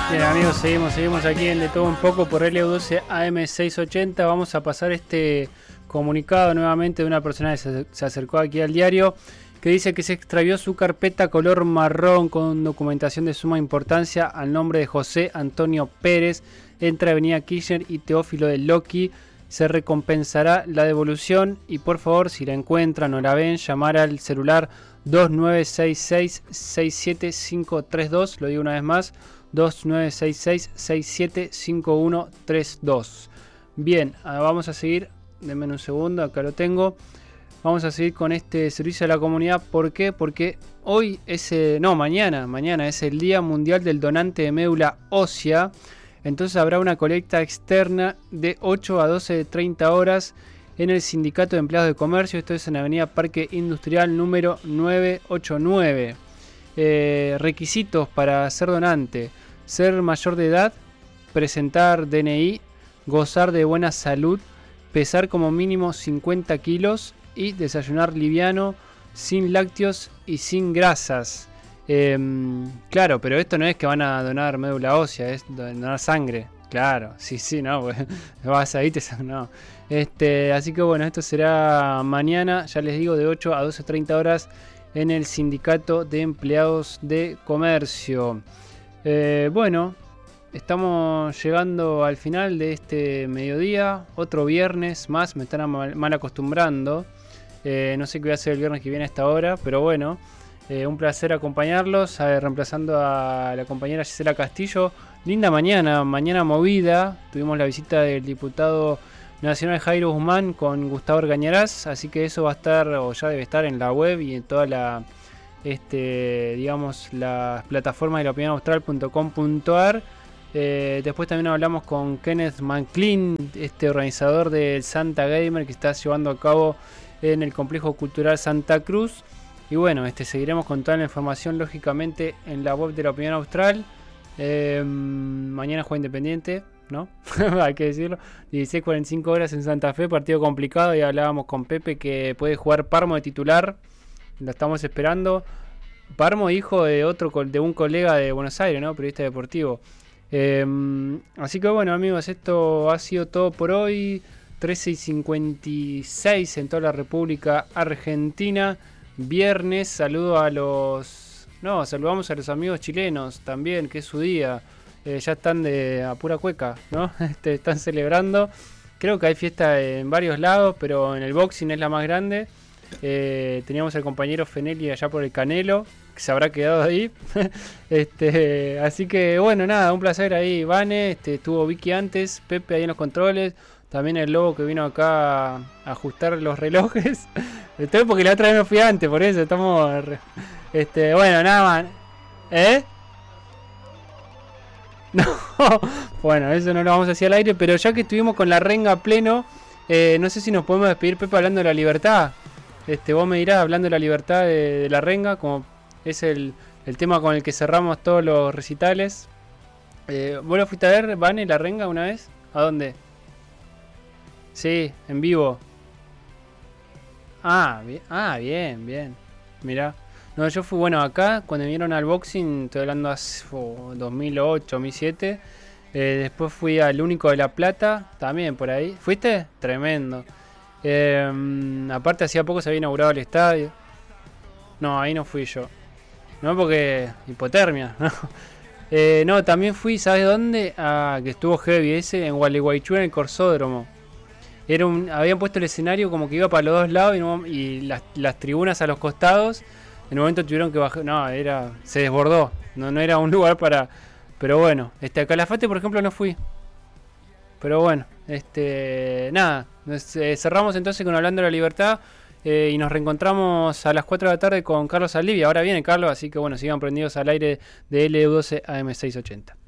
Bien amigos, seguimos aquí en De Todo Un Poco por LU12 AM680. Vamos a pasar este comunicado nuevamente de una persona que se acercó aquí al diario, que dice que se extravió su carpeta color marrón con documentación de suma importancia al nombre de José Antonio Pérez entre Avenida Kirchner y Teófilo de Loki. Se recompensará la devolución y por favor, si la encuentran o la ven, llamar al celular 2966-67532, lo digo una vez más, 2966-675132. Bien, vamos a seguir, denme un segundo, acá lo tengo. Vamos a seguir con este servicio a la comunidad. ¿Por qué? Porque hoy es, mañana es el Día Mundial del Donante de Médula Ósea. Entonces habrá una colecta externa de 8 a 12 de 30 horas en el Sindicato de Empleados de Comercio. Esto es en Avenida Parque Industrial número 989. Requisitos para ser donante: ser mayor de edad, presentar DNI, gozar de buena salud, pesar como mínimo 50 kilos y desayunar liviano, sin lácteos y sin grasas. Claro, pero esto no es que van a donar médula ósea, es donar sangre. Claro, sí, no, pues, vas ahí, no. Así que bueno, esto será mañana, ya les digo, de 8 a 12:30 horas en el Sindicato de Empleados de Comercio. Bueno, estamos llegando al final de este mediodía, otro viernes más, me están mal acostumbrando. No sé qué voy a hacer el viernes que viene a esta hora, pero bueno, un placer acompañarlos, reemplazando a la compañera Gisela Castillo. Linda mañana movida, tuvimos la visita del diputado nacional Jairo Guzmán con Gustavo Argañarás, así que eso va a estar, o ya debe estar en la web y en toda la, digamos, las plataformas de la opinionaustral.com.ar. Después también hablamos con Kenneth McLean, organizador del Santa Gamer que está llevando a cabo en el Complejo Cultural Santa Cruz. Y bueno, seguiremos con toda la información lógicamente en la web de la Opinión Austral. Mañana juega Independiente, ¿no? Hay que decirlo. 16:45 horas en Santa Fe, partido complicado. Y hablábamos con Pepe que puede jugar Parmo de titular. Lo estamos esperando. Parmo, hijo de un colega de Buenos Aires, ¿no? Periodista deportivo. Así que bueno, amigos, esto ha sido todo por hoy. 13:56 en toda la República Argentina. Viernes, saludamos a los amigos chilenos también, que es su día. Ya están a pura cueca, ¿no? Están celebrando. Creo que hay fiesta en varios lados, pero en el boxing es la más grande. Teníamos al compañero Fenelli allá por el Canelo, que se habrá quedado ahí. Así que bueno, nada, un placer ahí, Vane. Estuvo Vicky antes, Pepe ahí en los controles. También el Lobo que vino acá a ajustar los relojes. Porque la otra vez no fui antes, por eso estamos... bueno, nada más. No, bueno, eso no lo vamos a hacer al aire, pero ya que estuvimos con la renga a pleno, no sé si nos podemos despedir, Pepe, hablando de la libertad. Vos me dirás, hablando de la libertad de la renga, como es el tema con el que cerramos todos los recitales. ¿Vos lo fuiste a ver, Vane, la renga una vez? ¿A dónde? Sí, en vivo. Bien. Mirá. No, yo fui, acá, cuando vinieron al boxing, estoy hablando hace 2008, 2007. Después fui al Único de La Plata, también por ahí. ¿Fuiste? Tremendo. Aparte, hacía poco se había inaugurado el estadio. No, ahí no fui yo. No, porque hipotermia, ¿no? No, también fui, ¿sabes dónde? Que estuvo heavy ese, en Gualeguaychú, en el Corsódromo. Habían puesto el escenario como que iba para los dos lados y las tribunas a los costados. En un momento tuvieron que bajar. No, se desbordó. No era un lugar para. Pero bueno, a Calafate, por ejemplo, no fui. Pero bueno, nada. Cerramos entonces con Hablando de la Libertad. Y nos reencontramos a las 4 de la tarde con Carlos Aldivia. Ahora viene Carlos, así que bueno, sigan prendidos al aire de LU12 AM680.